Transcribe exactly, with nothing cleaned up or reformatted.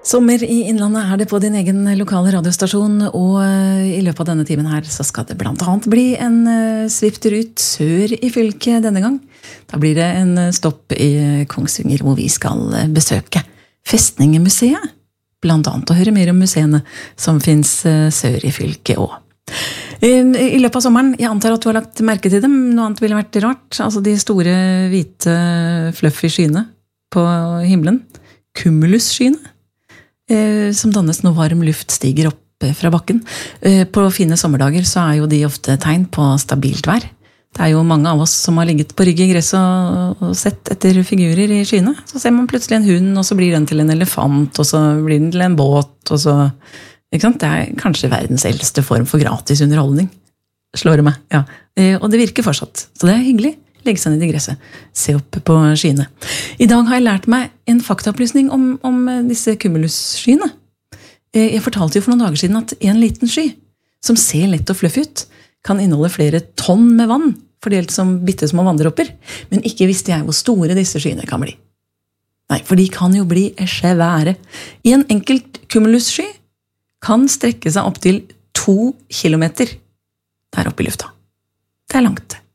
Sommer i Innlandet er det på din egen lokale radiostasjon, og i løpet av denne timen her så skal det blant annet bli en sviptur ut sør i fylket denne gang. Da blir det en stopp i Kongsvinger hvor vi skal besøke Festningemuseet, blant annet å høre mer om museene som finnes sør i fylket også. I løpet av sommeren, jeg antar at du har lagt merke til dem, noe annet ville vært rart, altså de store hvite fluffy skyene på himmelen, cumulusskyene, som dannes når varm luft stiger opp fra bakken. På fine sommerdager så er jo de ofte tegn på stabilt vær. Det er jo mange av oss som har ligget på rygg i gress og, og sett etter figurer i skyene. Så ser man plutselig en hund, og så blir den til en elefant, og så blir den til en båt, og så... Ikke sant? Det er kanskje verdens eldste form for gratis underholdning. Slår det meg, ja. Og det virker fortsatt, så det er hyggelig. Legge seg ned i gresset, se opp på skyene. I dag har jeg lært meg en faktaopplysning om, om disse cumulusskyene. Jeg fortalte jo for noen dager siden at en liten sky, som ser lett og fluffy ut, kan inneholde flere tonn med vann, fordelt som bittesmå vanndråper, men ikke visste jeg hvor store disse skyene kan bli. Nei, for de kan jo bli svære. I en enkelt cumulussky kan strekke seg opp til to kilometer der oppe i lufta. Det er langt.